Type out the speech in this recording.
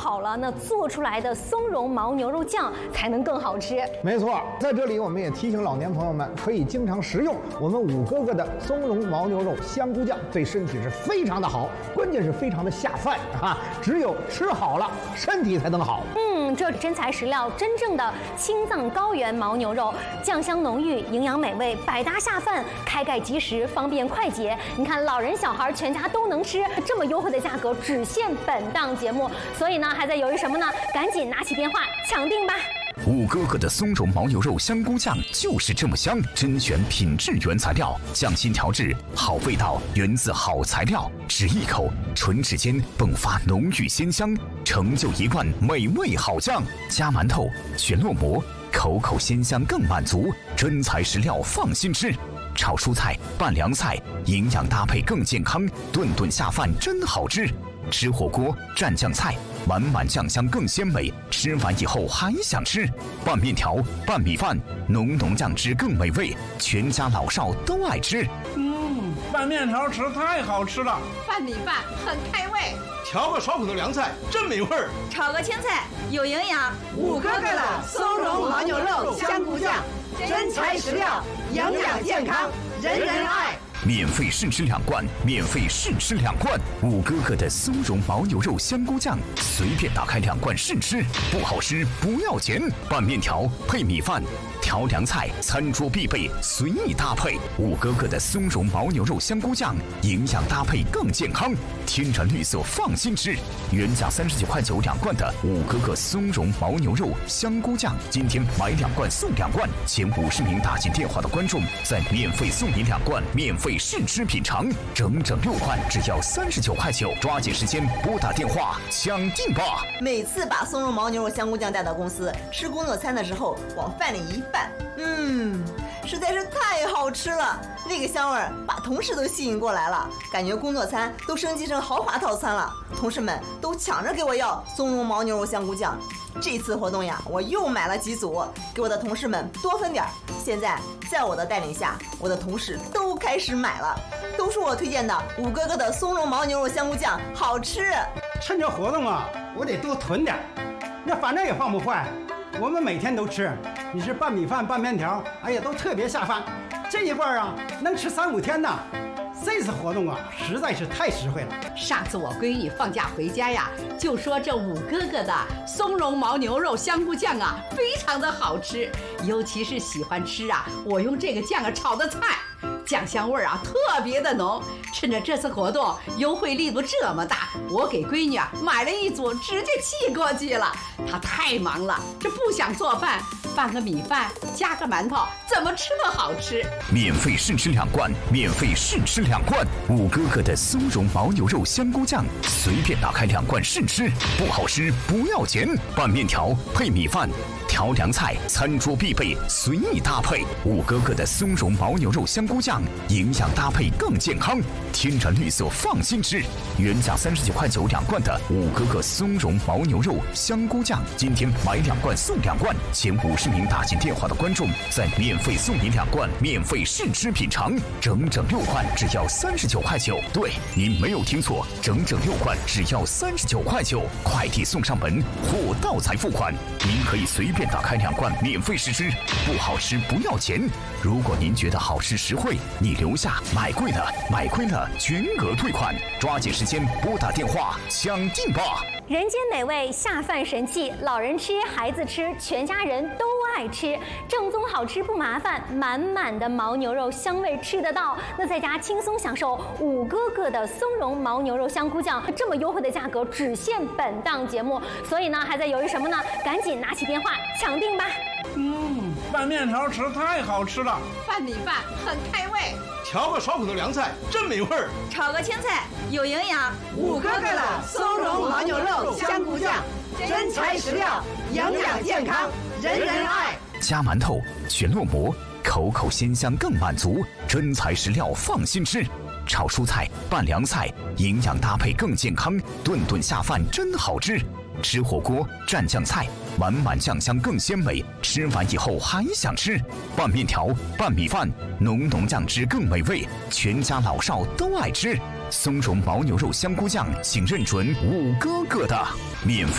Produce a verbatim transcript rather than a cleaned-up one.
好了，那做出来的松茸牦牛肉酱才能更好吃。 没错，在这里我们也提醒老年朋友们，可以经常食用我们五哥哥的松茸牦牛肉香菇酱，对身体是非常的好，关键是非常的下饭啊！只有吃好了，身体才能好。 嗯，这真材实料，真正的青藏高原牦牛肉，酱香浓郁，营养美味，百搭下饭，开盖即食，方便快捷。你看，老人小孩全家都能吃，这么优惠的价格，只限本档节目。所以呢，还在犹豫什么呢？赶紧拿起电话抢定吧！ 五哥哥的松茸牦牛肉香菇酱就是这么香，甄选品质原材料，匠心调制，好味道源自好材料。只一口，唇齿间迸发浓郁鲜香，成就一罐美味好酱。加馒头，全落馍，口口鲜香更满足，真材实料放心吃。炒蔬菜，拌凉菜，营养搭配更健康，顿顿下饭真好吃。吃火锅蘸酱菜，满满酱香更鲜美，吃完以后还想吃。拌面条、拌米饭，浓浓酱汁更美味，全家老少都爱吃。 嗯，拌面条吃太好吃了， 拌米饭很开胃， 调个烧烤的凉菜真美味儿， 炒个青菜有营养。 五哥哥的松茸牦牛肉香菇酱，真材实料，营养健康，人人爱。 免费试吃两罐，免费试吃两罐。五哥哥的松茸牦牛肉香菇酱，随便打开两罐试吃，不好吃不要钱。拌面条配米饭，调凉菜，餐桌必备，随意搭配。五哥哥的松茸牦牛肉香菇酱，营养搭配更健康，天然绿色放心吃。原价三十九块九两罐的五哥哥松茸牦牛肉香菇酱，今天买两罐送两罐，前五十名打进电话的观众再免费送你两罐，免费试吃品尝，整整六罐，只要三十九块九，抓紧时间拨打电话抢定吧！ 每次把松茸牦牛肉香菇酱带到公司吃工作餐的时候，往饭里一拌，嗯，实在是太好吃了，那个香味儿把同事都吸引过来了，感觉工作餐都升级成豪华套餐了，同事们都抢着给我要松茸牦牛肉香菇酱。这次活动呀，我又买了几组，给我的同事们多分点。现在在我的带领下，我的同事都开始买了，都说我推荐的五哥哥的松茸牦牛肉香菇酱好吃。 趁着活动啊，我得多囤点，那反正也放不坏，我们每天都吃。你是拌米饭、拌面条，哎呀，都特别下饭。这一罐啊，能吃三五天呢。这次活动啊，实在是太实惠了。 上次我闺女放假回家呀，就说这五哥哥的松茸牦牛肉香菇酱啊，非常的好吃，尤其是喜欢吃啊我用这个酱啊炒的菜，酱香味儿啊特别的浓。趁着这次活动优惠力度这么大，我给闺女啊买了一组，直接寄过去了。她太忙了，这不想做饭，拌个米饭加个馒头，怎么吃都好吃。 免费试吃两罐，免费试吃两罐。五哥哥的松茸牦牛肉香菇酱，随便打开两罐试吃，不好吃不要钱。拌面条配米饭，调凉菜，餐桌必备，随意搭配。五哥哥的松茸牦牛肉香菇酱，营养搭配更健康，天然绿色放心吃。原价三十九块九两罐的五哥哥松茸牦牛肉香菇酱，今天买两罐送两罐，前五十名打进电话的观众再免费送你两罐，免费试吃品尝，整整六罐，只要三十九块九。对，您没有听错，整整六罐只要三十九块九，快递送上门，货到才付款。您可以随便打开两罐免费试吃，不好吃不要钱。如果您觉得好吃实惠，你留下，买贵了买亏了全额退款，抓紧时间拨打电话抢定吧！ 人间美味下饭神器，老人吃，孩子吃，全家人都爱吃，正宗好吃不麻烦，满满的牦牛肉香味吃得到。那在家轻松享受五哥哥的松茸牦牛肉香菇酱，这么优惠的价格，只限本档节目。所以呢，还在犹豫什么呢？赶紧拿起电话抢定吧！ 嗯，拌面条吃太好吃了， 拌米饭很开胃， 调个烧烤的凉菜真美味儿， 炒个青菜有营养。 五哥哥的松茸牦牛肉香菇酱，真材实料，营养健康，人人爱。 加馒头，全落馍，口口鲜香更满足，真材实料放心吃。炒蔬菜，拌凉菜，营养搭配更健康，顿顿下饭真好吃。吃火锅蘸酱菜，满满酱香更鲜美，吃完以后还想吃。拌面条、拌米饭，浓浓酱汁更美味，全家老少都爱吃。松茸牦牛肉香菇酱，请认准五哥哥的免费。